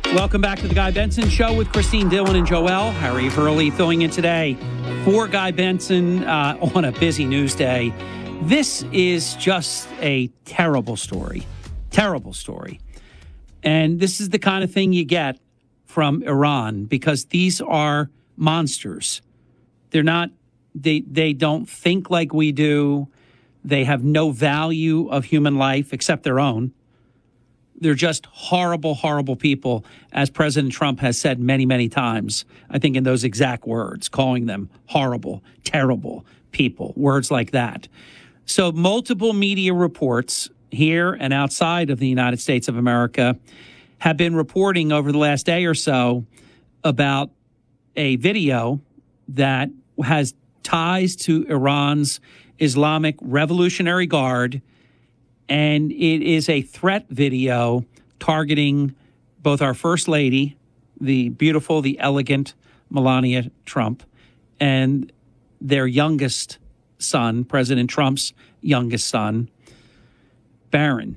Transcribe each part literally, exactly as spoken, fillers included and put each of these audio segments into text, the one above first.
Welcome back to the Guy Benson Show with Christine Dillon and Joel. Harry Hurley filling in today for Guy Benson uh, on a busy news day. This is just a terrible story. Terrible story. And this is the kind of thing you get from Iran because these are monsters. They're not, they, they don't think like we do. They have no value of human life except their own. They're just horrible, horrible people, as President Trump has said many, many times, I think in those exact words, calling them horrible, terrible people, words like that. So multiple media reports here and outside of the United States of America have been reporting over the last day or so about a video that has ties to Iran's Islamic Revolutionary Guard. And it is a threat video targeting both our First Lady, the beautiful, the elegant Melania Trump, and their youngest son, President Trump's youngest son, Barron.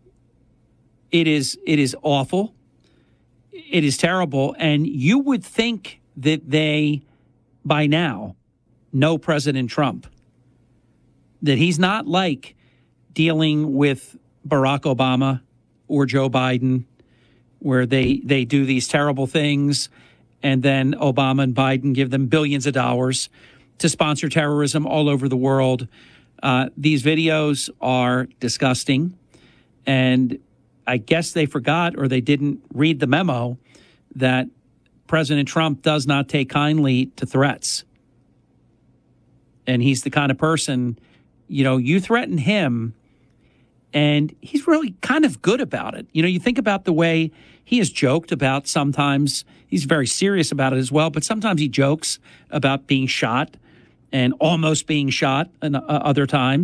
It is it is awful. It is terrible. And you would think that they, by now, know President Trump, that he's not like dealing with Barack Obama or Joe Biden, where they, they do these terrible things, and then Obama and Biden give them billions of dollars to sponsor terrorism all over the world. Uh, these videos are disgusting, and I guess they forgot or they didn't read the memo that President Trump does not take kindly to threats. And he's the kind of person, you know, you threaten him, and he's really kind of good about it. You know, you think about the way he has joked about sometimes. He's very serious about it as well, but sometimes he jokes about being shot and almost being shot and, uh, other times.